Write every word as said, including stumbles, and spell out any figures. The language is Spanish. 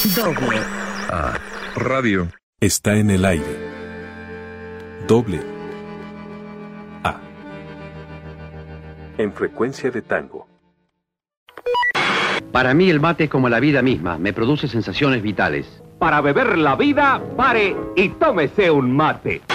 Doble A. Radio. Está en el aire. Doble A. En frecuencia de tango. Para mí el mate es como la vida misma, me produce sensaciones vitales. Para beber la vida, pare y tómese un mate.